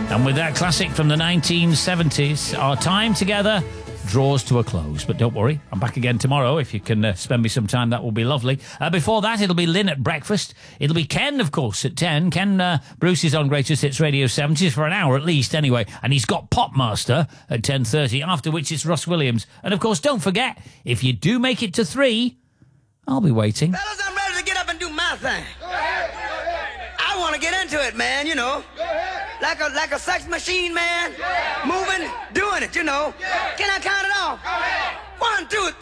And with that classic from the 1970s, our time together draws to a close. But don't worry, I'm back again tomorrow. If you can spend me some time, that will be lovely. Before that, it'll be Lynn at breakfast. It'll be Ken, of course, at 10. Ken Bruce is on Greatest Hits Radio 70s for an hour at least, anyway. And he's got Popmaster at 10:30, after which it's Russ Williams. And, of course, don't forget, if you do make it to 3, I'll be waiting. Fellas, I'm ready to get up and do my thing. I want to get into it, man, you know. Like a sex machine, man. Moving, doing it, you know. Can I count it off? 1, 2, 3.